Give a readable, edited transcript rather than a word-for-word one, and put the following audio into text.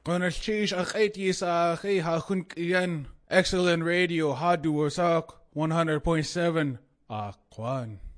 Konalchish akhaiti sa akhi hakun iyan. Excellent radio hadu wasak 100.7 Akwan.